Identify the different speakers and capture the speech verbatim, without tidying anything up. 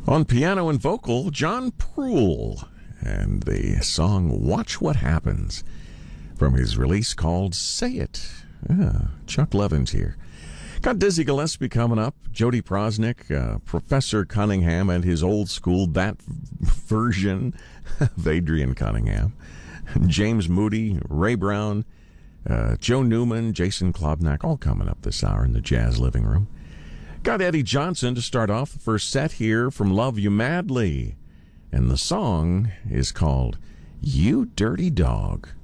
Speaker 1: On piano and vocal, John Proul, and the song Watch What Happens from his release called Say It. Yeah, Chuck Levin's here. Got Dizzy Gillespie coming up, Jody Prosnick, uh, Professor Cunningham, and his old school, that version of Adrian Cunningham, James Moody, Ray Brown, uh, Joe Newman, Jason Klobnak, all coming up this hour in the Jazz Living Room. Got Eddie Johnson to start off the first set here from Love You Madly, and the song is called You Dirty Dog.